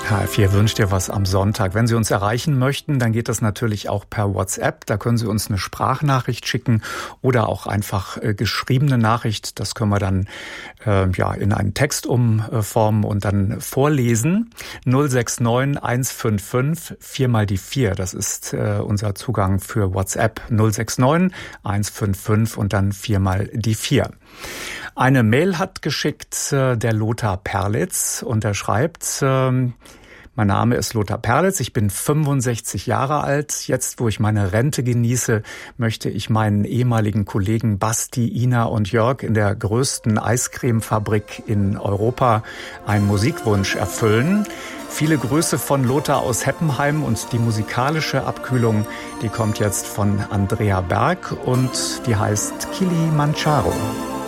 HR4 wünscht dir was am Sonntag. Wenn Sie uns erreichen möchten, dann geht das natürlich auch per WhatsApp. Da können Sie uns eine Sprachnachricht schicken oder auch einfach geschriebene Nachricht. Das können wir dann in einen Text umformen und dann vorlesen. 069 155 4 mal die 4. Das ist unser Zugang für WhatsApp. 069 155 und dann 4 mal die 4. Eine Mail hat geschickt der Lothar Perlitz und er schreibt: Mein Name ist Lothar Perlitz, ich bin 65 Jahre alt. Jetzt, wo ich meine Rente genieße, möchte ich meinen ehemaligen Kollegen Basti, Ina und Jörg in der größten Eiscremefabrik in Europa einen Musikwunsch erfüllen. Viele Grüße von Lothar aus Heppenheim und die musikalische Abkühlung, die kommt jetzt von Andrea Berg und die heißt Kilimanjaro.